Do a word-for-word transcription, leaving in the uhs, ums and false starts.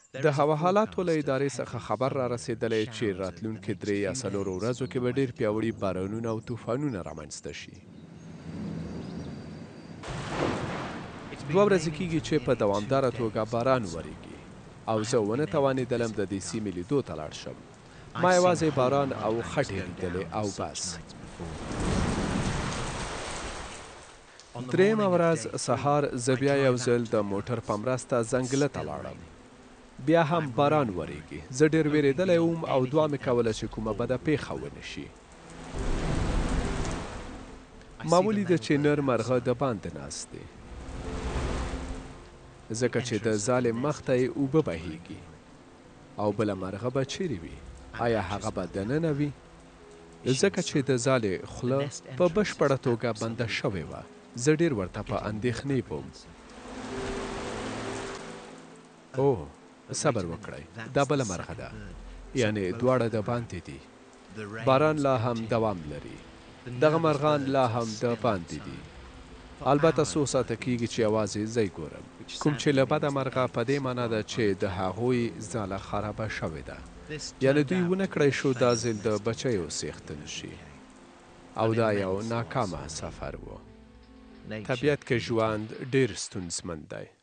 د هوا حالاتو له ادارې څخه خبر را رسېدلی چې راتلونکي درې یا څلورو ورځو کې به ډېر پیاوړي بارانونه او طوفانونه رامنځته شي. دوه ورځې کېږي چې په دوامداره توګه باران وریږي او زه ونه توانېدلم د دې سیمې لیدو ته لاړ شم. ما یوازې باران او خټې لیدلې او بس. درېیمه ورځ سهار زه بیا یو ځل د موټر په مرسته ځنګله ته لاړم. بیا هم باران وریږي. زه ډېر وېرېدلی وم او دعا مې کوله چې کومه بده پیښه ونه شي. ما ولیده چې نر مرغه د باندې ناست دی، ځکه چې د ظالم مخ ته یې اوبه بهیږي. او بله مرغه به چیرې وي؟ آیا هغه به دننه وي؟ ځکه چې د ځالې خوله په بشپړه توګه بنده شوې وه. زه ډېر ورته په اندېښنې وم. اوه، صبر وکړئ، دا بله مرغه ده، یعنې دواړه د باندې دي. باران لا هم دوام لري. دغه مرغان لا هم د باندې دي. البته څو ساعته کېږي چې یوازې زه یې ګورم. کوم چې له بده مرغه په دې معنا ده چې د هغوی ځاله خرابه شوې ده، یعنې دوی ونه کړی شو دا ځل د بچیو څښتن شي. او دا یو ناکامه سفر و. طبیعت کې ژوند ډېر ستونزمن دی.